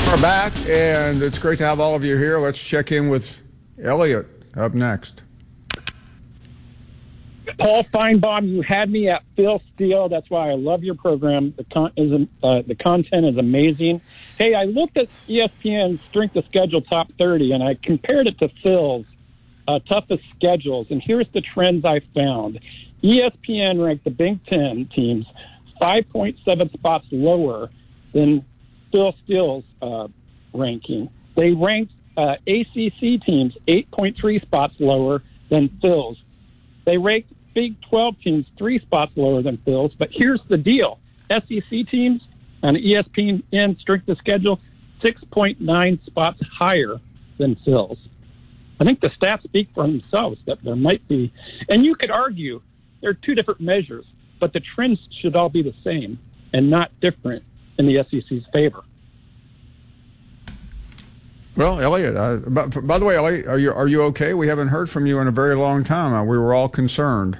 We're back, and it's great to have all of you here. Let's check in with Elliot up next. Paul Feinbaum, you had me at Phil Steele. That's why I love your program. The content is amazing. Hey, I looked at ESPN's Strength of Schedule Top 30, and I compared it to Phil's toughest schedules. And here's the trends I found. ESPN ranked the Big Ten teams 5.7 spots lower than Phil Steele's ranking. They ranked ACC teams 8.3 spots lower than Phil's. They ranked Big 12 teams 3 spots lower than Phil's. But here's the deal. SEC teams on ESPN Strength of Schedule 6.9 spots higher than Phil's. I think the stats speak for themselves that there might be, and you could argue there are two different measures, but the trends should all be the same and not different in the SEC's favor. Well, Elliot, by the way, Elliot, are you okay? We haven't heard from you in a very long time. We were all concerned.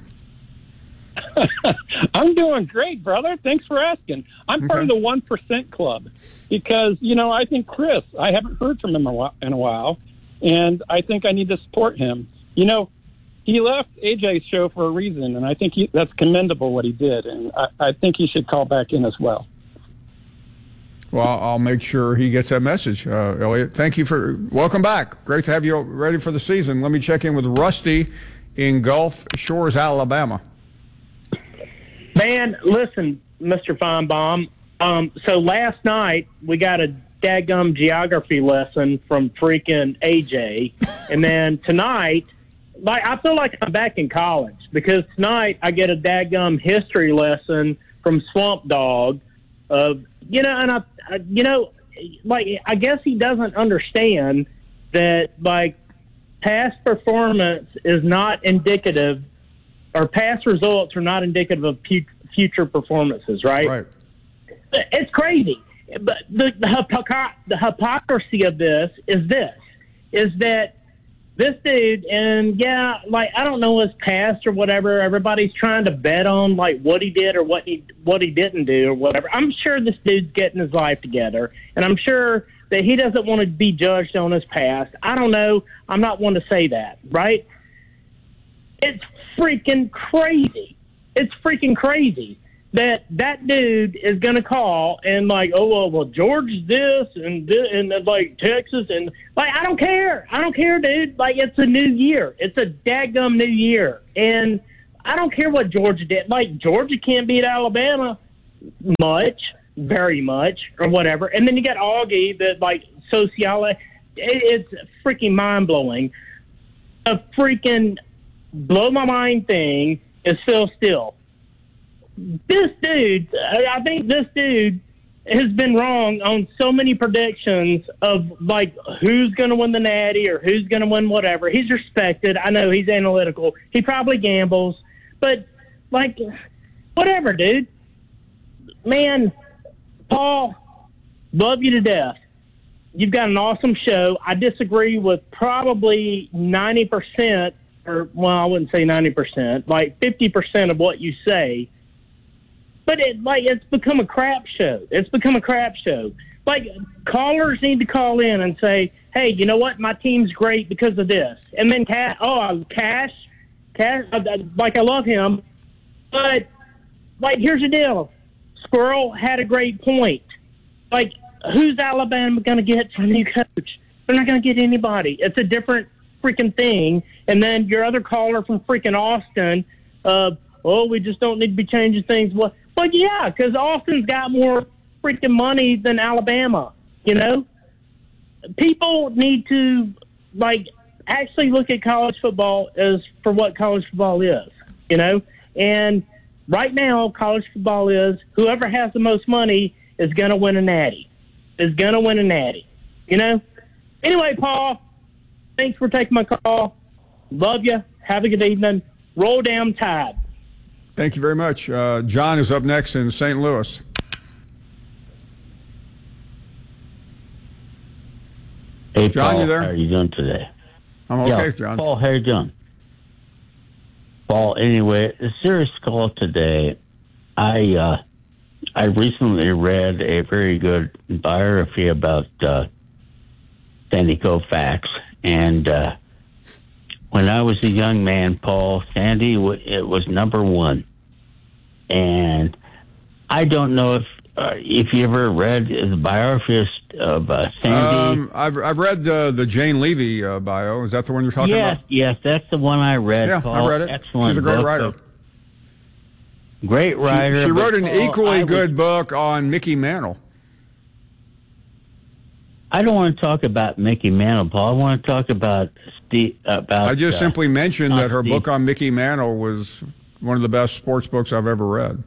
I'm doing great, brother. Thanks for asking. I'm part of the 1% club because, I think Chris, I haven't heard from him in a while, and I think I need to support him. He left AJ's show for a reason, and I think that's commendable what he did, and I think he should call back in as well. Well, I'll make sure he gets that message, Elliot. Thank you welcome back. Great to have you ready for the season. Let me check in with Rusty in Gulf Shores, Alabama. Man, listen, Mr. Feinbaum. So last night we got a daggum geography lesson from freaking AJ, and then tonight, I feel like I'm back in college because tonight I get a daggum history lesson from Swamp Dog of. I guess he doesn't understand that, past performance is not indicative, or past results are not indicative of future performances, right? Right. It's crazy. But the hypocrisy of this is that this dude, and I don't know his past or whatever. Everybody's trying to bet on what he did or what he didn't do or whatever. I'm sure this dude's getting his life together, and I'm sure that he doesn't want to be judged on his past. I don't know. I'm not one to say that, right? It's freaking crazy. It's freaking crazy that dude is going to call and George this and Texas and I don't care, dude. It's a new year. It's a daggum new year, and I don't care what Georgia did. Georgia can't beat Alabama much, very much, or whatever. And then you got Augie that sociology. It's freaking mind blowing. A freaking blow my mind thing is Phil Steele. This dude, I think this dude has been wrong on so many predictions of who's going to win the Natty or who's going to win whatever. He's respected. I know he's analytical. He probably gambles, but whatever, dude. Man, Paul, love you to death. You've got an awesome show. I disagree with probably 90%, I wouldn't say 90%, 50% of what you say. But it's become a crap show. It's become a crap show. Callers need to call in and say, hey, you know what? My team's great because of this. And then Cash, I love him. But, here's the deal. Squirrel had a great point. Who's Alabama going to get for a new coach? They're not going to get anybody. It's a different freaking thing. And then your other caller from freaking Austin, we just don't need to be changing things. Well, yeah, because Austin's got more freaking money than Alabama, People need to, actually look at college football as for what college football is, And right now, college football is whoever has the most money is going to win a natty. Anyway, Paul, thanks for taking my call. Love you. Have a good evening. Roll down Tide. Thank you very much. John is up next in St. Louis. Hey, John, Paul, you there? how are you doing today? I'm okay, John. Paul, how you doing? Paul, anyway, a serious call today. I I recently read a very good biography about Sandy Koufax, and when I was a young man, Paul, Sandy, it was number one. And I don't know if you ever read the biography of Sandy. I've read the Jane Levy bio. Is that the one you're talking about? Yes, that's the one I read. Yeah, Paul. I read it. Excellent. She's a great book. writer. Great writer. She wrote an Paul, equally good book on Mickey Mantle. I don't want to talk about Mickey Mantle, Paul. I want to talk about Steve. I just simply mentioned that her book on Mickey Mantle was one of the best sports books I've ever read.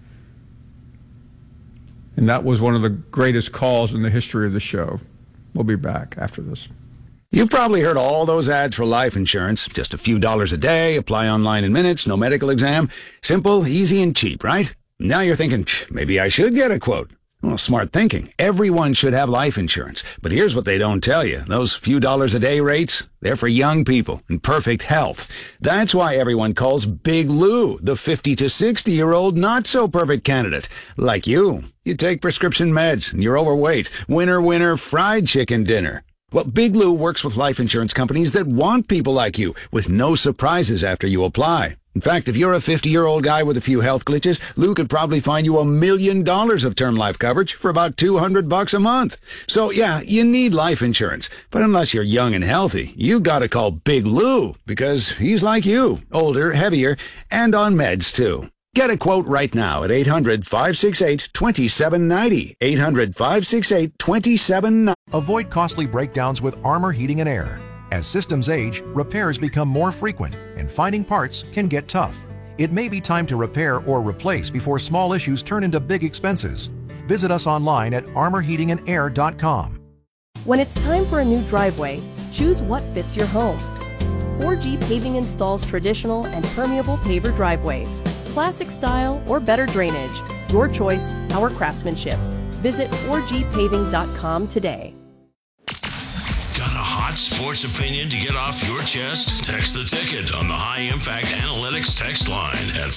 And that was one of the greatest calls in the history of the show. We'll be back after this. You've probably heard all those ads for life insurance. Just a few dollars a day, apply online in minutes, no medical exam. Simple, easy, and cheap, right? Now you're thinking, maybe I should get a quote. Well, smart thinking. Everyone should have life insurance. But here's what they don't tell you. Those few dollars a day rates, they're for young people in perfect health. That's why everyone calls Big Lou the 50 to 60-year-old not-so-perfect candidate. Like you. You take prescription meds and you're overweight. Winner, winner, fried chicken dinner. Well, Big Lou works with life insurance companies that want people like you, with no surprises after you apply. In fact, if you're a 50-year-old guy with a few health glitches, Lou could probably find you $1 million of term life coverage for about $200 a month. So, yeah, you need life insurance. But unless you're young and healthy, you gotta call Big Lou, because he's like you, older, heavier, and on meds, too. Get a quote right now at 800-568-2790. 800-568-2790. Avoid costly breakdowns with Armor Heating and Air. As systems age, repairs become more frequent, and finding parts can get tough. It may be time to repair or replace before small issues turn into big expenses. Visit us online at armorheatingandair.com. When it's time for a new driveway, choose what fits your home. 4G Paving installs traditional and permeable paver driveways, classic style or better drainage. Your choice, our craftsmanship. Visit 4gpaving.com today. Got a hot sports opinion to get off your chest? Text the ticket on the High Impact Analytics text line at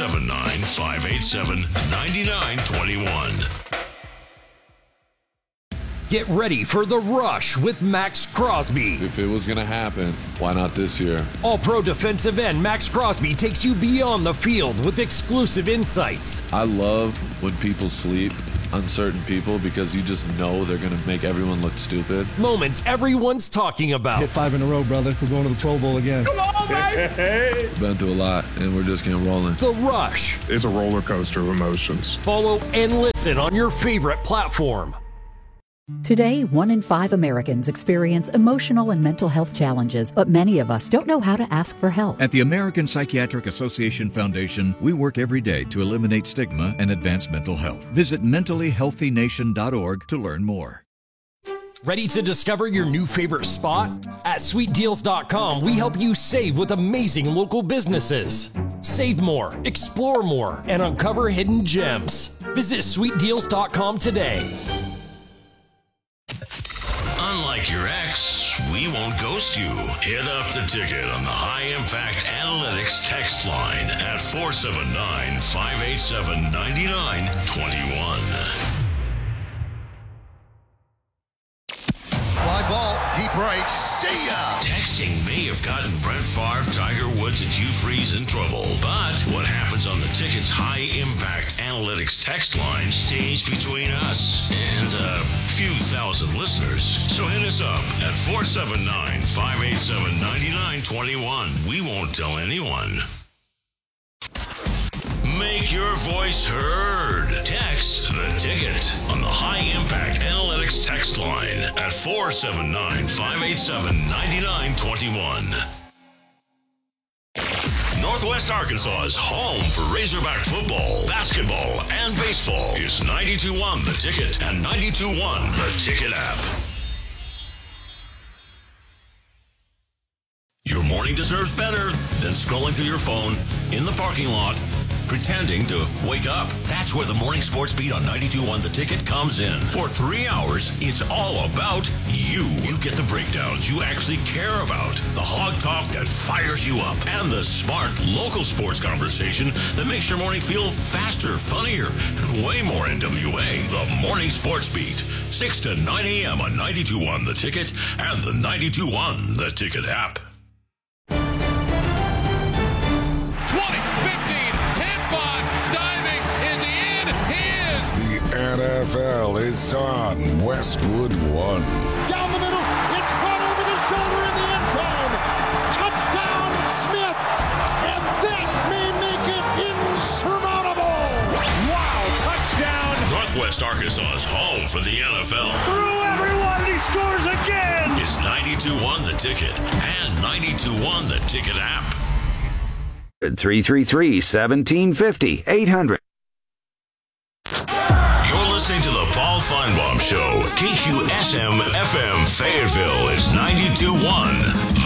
479-587-9921. Get ready for The Rush with Max Crosby. If it was going to happen, why not this year? All-pro defensive end Max Crosby takes you beyond the field with exclusive insights. I love when people sleep on certain people because you just know they're going to make everyone look stupid. Moments everyone's talking about. Hit 5 in a row, brother. We're going to the Pro Bowl again. Come on, baby! Been through a lot, and we're just getting rolling. The Rush. It's a roller coaster of emotions. Follow and listen on your favorite platform. Today, 1 in 5 Americans experience emotional and mental health challenges, but many of us don't know how to ask for help. At the American Psychiatric Association Foundation, we work every day to eliminate stigma and advance mental health. Visit mentallyhealthynation.org to learn more. Ready to discover your new favorite spot? At sweetdeals.com, we help you save with amazing local businesses. Save more, explore more, and uncover hidden gems. Visit sweetdeals.com today. Unlike your ex, we won't ghost you. Hit up the ticket on the High Impact Analytics text line at 479-587-9921. Fly ball, deep right, see ya! Texting may have gotten Brett Favre, Tiger Woods, and Hugh Freeze in trouble. But what happens on the ticket's High Impact Analytics text line stays between us and a few thousand listeners. So hit us up at 479-587-9921. We won't tell anyone. Make your voice heard. Text the ticket on the High Impact Analytics text line at 479-587-9921. Northwest Arkansas's home for Razorback football, basketball, and baseball is 92.1 The Ticket and 92.1 The Ticket app. Your morning deserves better than scrolling through your phone in the parking lot, pretending to wake up. That's where the Morning Sports Beat on 92.1 The Ticket comes in. For 3 hours, it's all about you. You get the breakdowns you actually care about, the hog talk that fires you up, and the smart local sports conversation that makes your morning feel faster, funnier, and way more NWA. The Morning Sports Beat, 6 to 9 a.m. on 92.1 The Ticket and the 92.1 The Ticket app. 20, 15, 10-5, diving, is he in? He is! The NFL is on Westwood One. Down the middle, it's caught over the shoulder in the end zone. Touchdown, Smith, and that may make it insurmountable. Wow, touchdown! Northwest Arkansas's home for the NFL. Through everyone, and he scores again! It's 92.1 The Ticket and 92.1 The Ticket app. 333-1750, 800. You're listening to the Paul Feinbaum Show. KQSM FM Fayetteville is 92.1